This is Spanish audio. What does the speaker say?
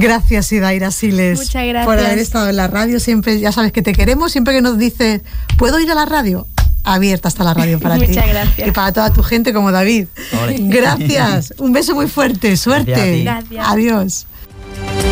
Gracias, Idaira Siles. Muchas gracias. Por haber estado en la radio. Siempre, ya sabes que te queremos. Siempre que nos dices, ¿puedo ir a la radio? Abierta está la radio para ti. Muchas gracias. Y para toda tu gente como David. Ole. Gracias. Un beso muy fuerte. Suerte. Gracias a ti. Gracias. Adiós.